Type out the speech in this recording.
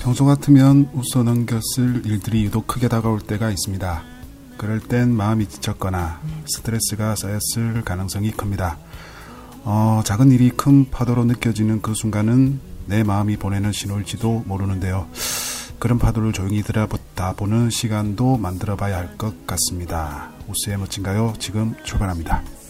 평소 같으면 웃어 넘겼을 일들이 유독 크게 다가올 때가 있습니다. 그럴 땐 마음이 지쳤거나 스트레스가 쌓였을 가능성이 큽니다. 작은 일이 큰 파도로 느껴지는 그 순간은 내 마음이 보내는 신호일지도 모르는데요. 그런 파도를 조용히 들여다보는 시간도 만들어봐야 할 것 같습니다. 우스의 멋진가요? 지금 출발합니다.